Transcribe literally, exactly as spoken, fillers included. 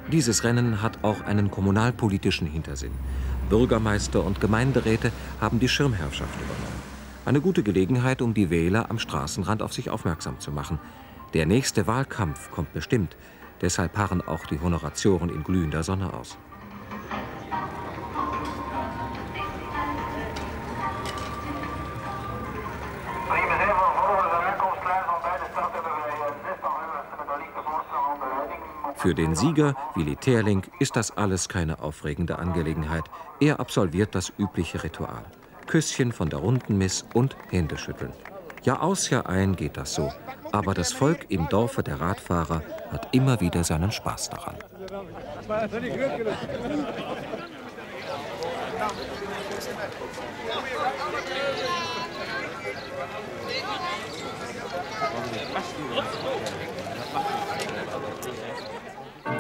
Dieses Rennen hat auch einen kommunalpolitischen Hintersinn. Bürgermeister und Gemeinderäte haben die Schirmherrschaft übernommen. Eine gute Gelegenheit, um die Wähler am Straßenrand auf sich aufmerksam zu machen. Der nächste Wahlkampf kommt bestimmt. Deshalb harren auch die Honoratioren in glühender Sonne aus. Für den Sieger, Willy Teerlinck, ist das alles keine aufregende Angelegenheit. Er absolviert das übliche Ritual. Küsschen von der runden Miss und Händeschütteln. Jahr aus, Jahr ein geht das so. Aber das Volk im Dorfe der Radfahrer hat immer wieder seinen Spaß daran.